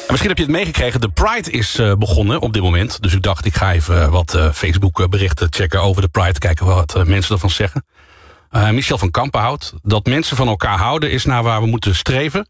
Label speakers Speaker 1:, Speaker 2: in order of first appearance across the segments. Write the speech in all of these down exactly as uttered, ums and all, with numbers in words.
Speaker 1: misschien heb je het meegekregen, de Pride is uh, begonnen op dit moment. Dus ik dacht, ik ga even uh, wat uh, Facebook berichten checken over de Pride. Kijken wat uh, mensen ervan zeggen. Uh, Michel van Kampenhout. Dat mensen van elkaar houden is naar waar we moeten streven.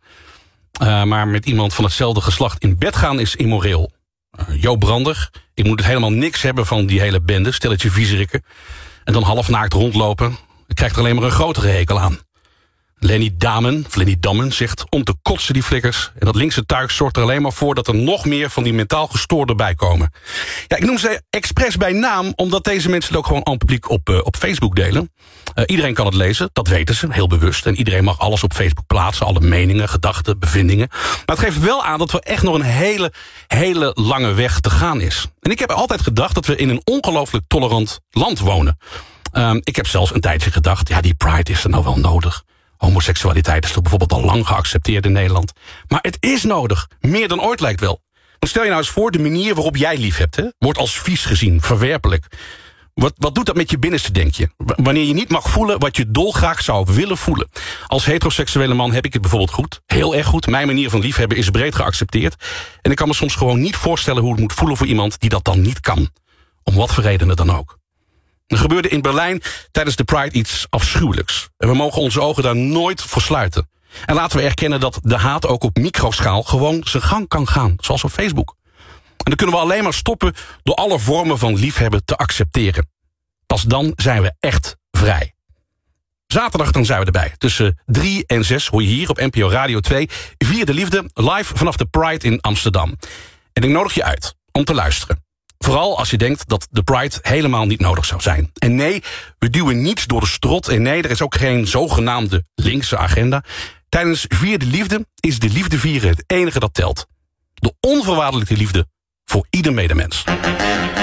Speaker 1: Uh, maar met iemand van hetzelfde geslacht in bed gaan is immoreel. Uh, Jo Brander. Ik moet het helemaal niks hebben van die hele bende. Stelletje viezerikken. En dan halfnaakt rondlopen. Ik krijg er alleen maar een grotere hekel aan. Lenny Damen, of Lenny Dammen zegt om te kotsen die flikkers. En dat linkse tuig zorgt er alleen maar voor dat er nog meer van die mentaal gestoorden bij komen. Ja, ik noem ze expres bij naam, omdat deze mensen het ook gewoon aan publiek op, uh, op Facebook delen. Uh, iedereen kan het lezen, dat weten ze, heel bewust. En iedereen mag alles op Facebook plaatsen, alle meningen, gedachten, bevindingen. Maar het geeft wel aan dat er echt nog een hele, hele lange weg te gaan is. En ik heb altijd gedacht dat we in een ongelooflijk tolerant land wonen. Uh, ik heb zelfs een tijdje gedacht, ja, die Pride is er nou wel nodig. Homoseksualiteit is toch bijvoorbeeld al lang geaccepteerd in Nederland. Maar het is nodig. Meer dan ooit lijkt wel. Want stel je nou eens voor, de manier waarop jij lief hebt, hè, wordt als vies gezien, verwerpelijk. Wat, wat doet dat met je binnenste, denk je? W- wanneer je niet mag voelen wat je dolgraag zou willen voelen. Als heteroseksuele man heb ik het bijvoorbeeld goed. Heel erg goed. Mijn manier van liefhebben is breed geaccepteerd. En ik kan me soms gewoon niet voorstellen hoe het moet voelen voor iemand die dat dan niet kan. Om wat voor redenen dan ook. Er gebeurde in Berlijn tijdens de Pride iets afschuwelijks. En we mogen onze ogen daar nooit voor sluiten. En laten we erkennen dat de haat ook op microschaal gewoon zijn gang kan gaan. Zoals op Facebook. En dan kunnen we alleen maar stoppen door alle vormen van liefhebben te accepteren. Pas dan zijn we echt vrij. Zaterdag dan zijn we erbij. Tussen drie en zes hoor je hier op N P O Radio twee... Vier de Liefde live vanaf de Pride in Amsterdam. En ik nodig je uit om te luisteren. Vooral als je denkt dat de Pride helemaal niet nodig zou zijn. En nee, we duwen niets door de strot. En nee, er is ook geen zogenaamde linkse agenda. Tijdens Vier de Liefde is de liefde vieren het enige dat telt. De onvoorwaardelijke liefde voor ieder medemens.